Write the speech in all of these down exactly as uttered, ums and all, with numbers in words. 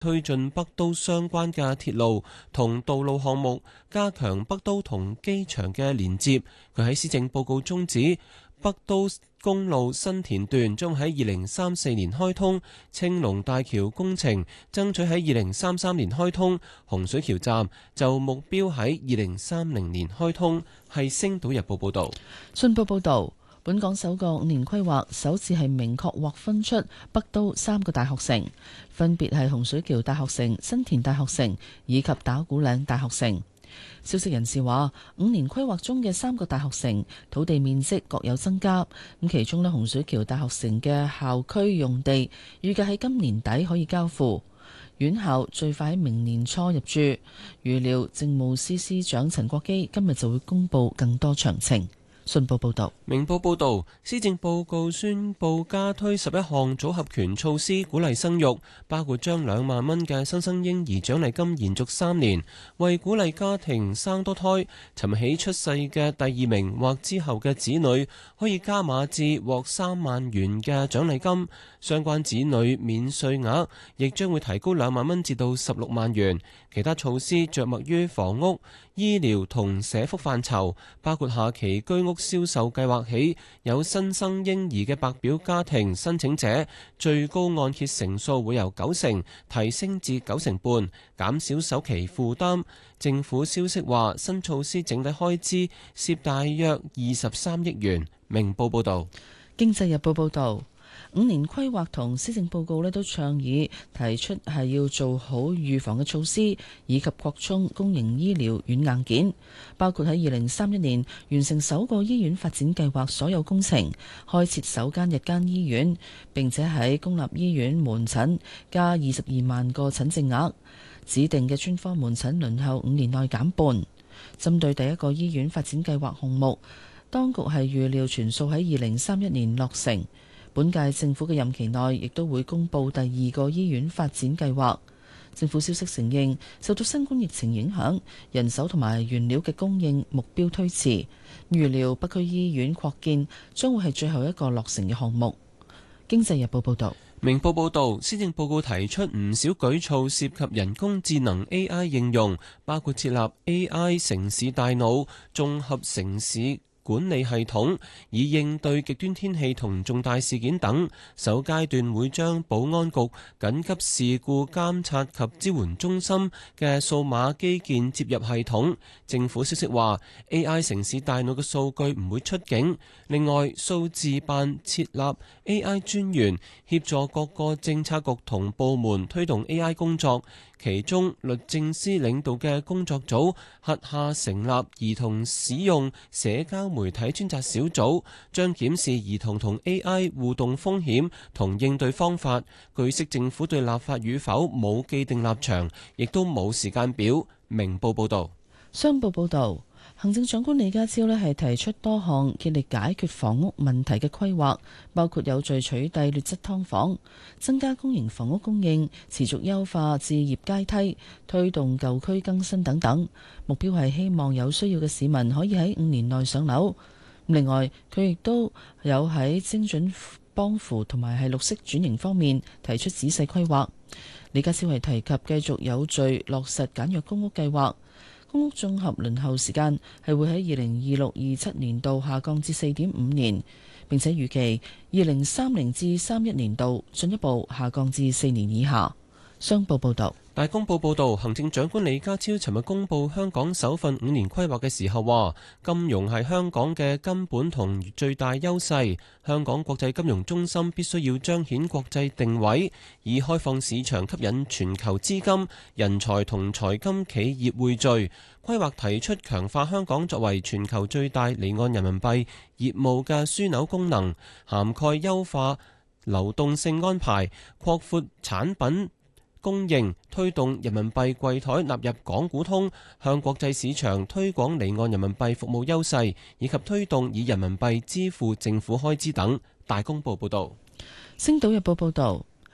推進北都相關嘅鐵路同道路項目，加強北都同機場嘅連接。佢喺施政報告中指，北都公路新田段將喺二零三四年開通，青龍大橋工程爭取喺二零三三年開通，洪水橋站就目標喺二零三零年開通。係星島日報報導。 信報報導，本港首個五年規劃首次係明確劃分出北都三個大學城，分別係洪水橋大學城、新田大學城以及打鼓嶺大學城。消息人士話，五年規劃中嘅三個大學城土地面積各有增加，咁其中呢，洪水橋大學城嘅校區用地預計喺今年底可以交付，院校最快喺明年初入住，預料政務司司長陳國基今日就會公布更多詳情。信報報導。 明報報導，施政報告宣布加推十一項組合拳措施，鼓勵生育，包括將兩萬蚊嘅新生嬰兒獎勵金延續三年，為鼓勵家庭生多胎，尋日起出世嘅第二名或之後嘅子女可以加碼至獲三萬元嘅獎勵金，相關子女免稅額亦將會提高兩萬蚊至到十六萬元。其他措施着墨於房屋、醫療同社福範疇，包括下期居屋銷售計劃起，有新生嬰兒嘅白表家庭申請者，最高按揭成數會由九成提升至九成半，減少首期負擔。政府消息話，新措施整體開支涉大約二十三億元。明報報導。 經濟日報報導。五年規劃同施政報告咧都倡議提出係要做好預防嘅措施，以及擴充公營醫療軟硬件，包括喺二零三一年完成首個醫院發展計劃所有工程，開設首間日間醫院，並且喺公立醫院門診加二十二萬個診症額，指定嘅專科門診輪候五年內減半。針對第一個醫院發展計劃項目，當局係預料全數喺二零三一年落成。本屆政府嘅任期內，亦都會公布第二個醫院發展計劃。政府消息承認，受到新冠疫情影響，人手同埋原料嘅供應目標推遲。預料北區醫院擴建將會係最後一個落成嘅項目。經濟日報報導。 明報報導，施政報告提出唔少舉措涉及人工智能 A I 應用，包括設立 A I 城市大腦綜合城市管理系統，以應對極端天氣同重大事件等。首階段會將保安局緊急事故監察及支援中心嘅數碼基建接入系統。政府消息話 A I 城市大腦嘅數據唔會出境。另外，數字辦設立 A I 專員，協助各個政策局同部門推動 A I 工作。其中，律政司領導嘅工作組轄下成立兒童使用社交媒體專責小組，將檢視兒童同 A I 互動風險同應對方法。據悉，政府對立法與否冇既定立場，亦都冇時間表。明報報導。 商報報導。行政長官李家超呢係提出多項竭力解決房屋問題嘅規劃，包括有序取締劣質劏房、增加公營房屋供應、持續優化置業階梯、推動舊區更新等等。目標係希望有需要嘅市民可以喺五年內上樓。另外，佢亦都有喺精準幫扶同埋係綠色轉型方面提出仔細規劃。李家超係提及繼續有序落實簡約公屋計劃。公屋綜合輪候時間係會喺二零二六二七年度下降至四點五年，並且預期二零三零至三一年度進一步下降至四年以下。商報報導。 大公報報導，行政長官李家超尋日公布香港首份五年規劃嘅時候話，金融係香港嘅根本同最大優勢。香港國際金融中心必須要彰顯國際定位，以開放市場吸引全球資金、人才同財金企業匯聚。規劃提出強化香港作為全球最大離岸人民幣業務嘅樞紐功能，涵蓋優化流動性安排、擴闊產品供應，推動人民幣櫃台納入港股通，向國際市場推廣離岸人民幣服務優勢，以及推動以人民幣支付政府開支等。大公報報導。 星島日報報導。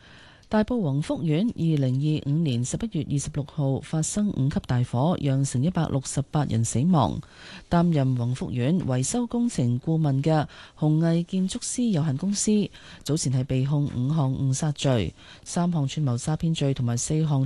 大埔宏福苑二零二五年十一月二十六號發生五級大火，釀成一百六十八人死亡。擔任宏福苑維修工程顧問嘅弘毅建築師有限公司早前係被控五項誤殺罪、三項串謀詐騙罪同埋四項